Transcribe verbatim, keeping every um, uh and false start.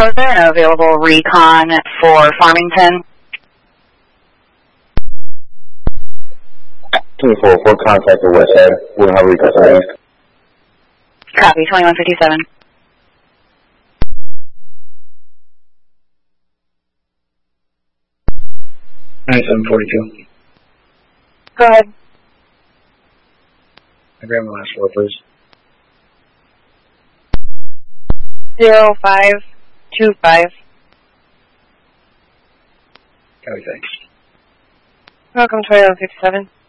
So is there an available recon for Farmington? twenty-four, four contact the west side. We'll have recon for east. Copy, twenty-one fifty-seven. ninety-seven forty-two. Go ahead. I grab my last four, please. Zero five two five. Copy, thanks. Welcome, twenty-one fifty-seven.